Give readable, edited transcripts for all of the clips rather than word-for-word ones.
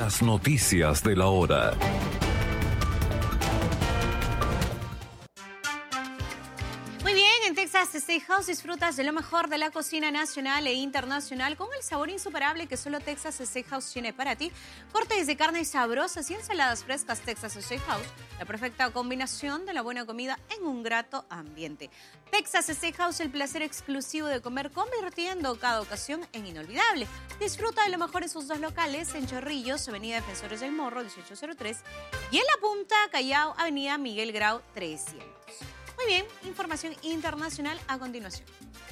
Las noticias de la hora. Muy bien, en Texas Steakhouse disfrutas de lo mejor de la cocina nacional e internacional con el sabor insuperable que solo Texas Steakhouse tiene para ti. Cortes de carne sabrosas y ensaladas frescas. Texas Steakhouse, la perfecta combinación de la buena comida en un grato ambiente. Texas Steakhouse, el placer exclusivo de comer, convirtiendo cada ocasión en inolvidable. Disfruta de lo mejor en sus dos locales, en Chorrillos, Avenida Defensores del Morro, 1803, y en La Punta, Callao, Avenida Miguel Grau, 300. Muy bien, información internacional a continuación.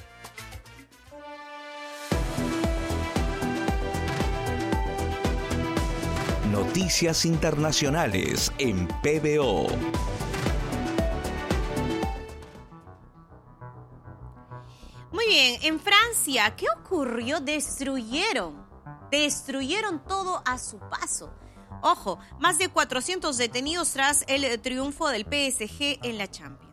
Noticias internacionales en PBO. Muy bien, en Francia, ¿qué ocurrió? Destruyeron todo a su paso. Ojo, más de 400 detenidos tras el triunfo del PSG en la Champions.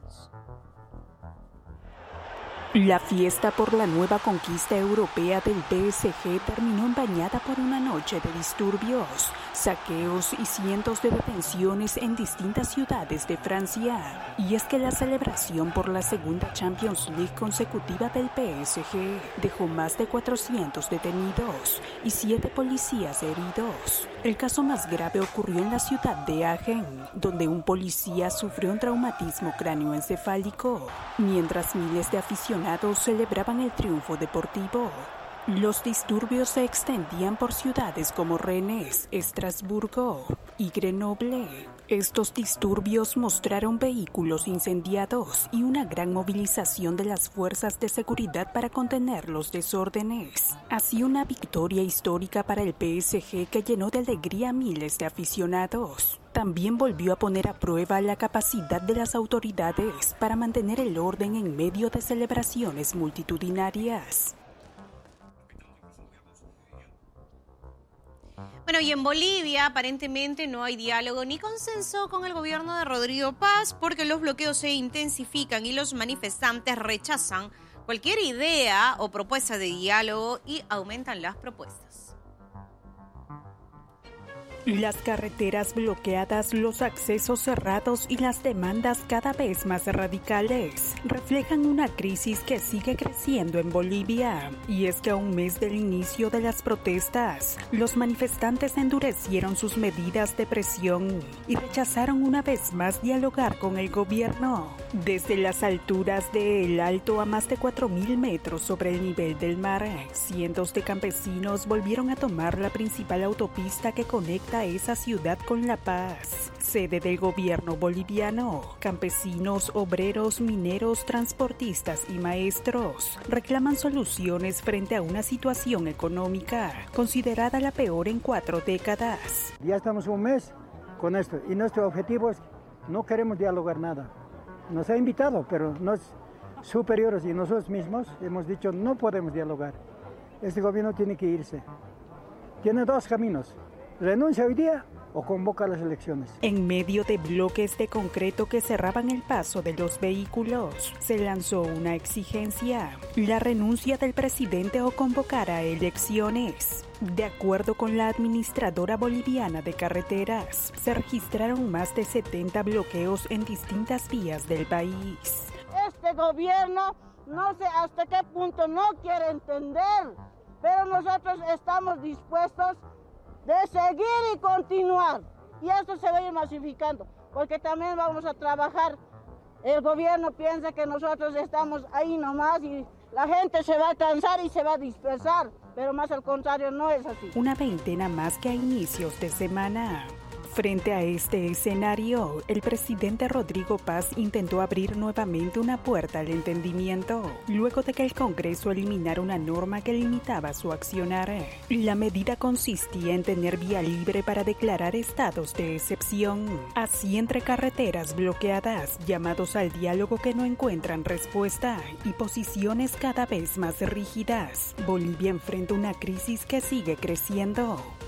La fiesta por la nueva conquista europea del PSG terminó empañada por una noche de disturbios, saqueos y cientos de detenciones en distintas ciudades de Francia. Y es que la celebración por la segunda Champions League consecutiva del PSG dejó más de 400 detenidos y 7 policías heridos. El caso más grave ocurrió en la ciudad de Agen, donde un policía sufrió un traumatismo cráneoencefálico, mientras miles de aficionados celebraban el triunfo deportivo. Los disturbios se extendían por ciudades como Rennes, Estrasburgo y Grenoble. Estos disturbios mostraron vehículos incendiados y una gran movilización de las fuerzas de seguridad para contener los desórdenes. Así, una victoria histórica para el PSG que llenó de alegría a miles de aficionados. También volvió a poner a prueba la capacidad de las autoridades para mantener el orden en medio de celebraciones multitudinarias. Bueno, y en Bolivia aparentemente no hay diálogo ni consenso con el gobierno de Rodrigo Paz porque los bloqueos se intensifican y los manifestantes rechazan cualquier idea o propuesta de diálogo y aumentan las protestas. Las carreteras bloqueadas, los accesos cerrados y las demandas cada vez más radicales reflejan una crisis que sigue creciendo en Bolivia. Y es que a un mes del inicio de las protestas, los manifestantes endurecieron sus medidas de presión y rechazaron una vez más dialogar con el gobierno. Desde las alturas de El Alto a más de 4.000 metros sobre el nivel del mar, cientos de campesinos volvieron a tomar la principal autopista que conecta esa ciudad con La Paz, sede del gobierno boliviano. Campesinos, obreros, mineros, transportistas y maestros reclaman soluciones frente a una situación económica considerada la peor en 4 décadas. Ya estamos un mes con esto y nuestro objetivo es no queremos dialogar nada. Nos ha invitado, pero los superiores y nosotros mismos hemos dicho no podemos dialogar. Este gobierno tiene que irse. Tiene 2 caminos. Renuncia hoy día o convoca las elecciones. En medio de bloques de concreto que cerraban el paso de los vehículos, se lanzó una exigencia: la renuncia del presidente o convocar a elecciones. De acuerdo con la administradora boliviana de carreteras, se registraron más de 70 bloqueos en distintas vías del país. Este gobierno no sé hasta qué punto no quiere entender, pero nosotros estamos dispuestos de seguir y continuar. Y esto se va a ir masificando, porque también vamos a trabajar. El gobierno piensa que nosotros estamos ahí nomás y la gente se va a cansar y se va a dispersar, pero más al contrario, no es así. Una veintena más que a inicios de semana. Frente a este escenario, el presidente Rodrigo Paz intentó abrir nuevamente una puerta al entendimiento, luego de que el Congreso eliminara una norma que limitaba su accionar. La medida consistía en tener vía libre para declarar estados de excepción. Así, entre carreteras bloqueadas, llamados al diálogo que no encuentran respuesta y posiciones cada vez más rígidas, Bolivia enfrenta una crisis que sigue creciendo.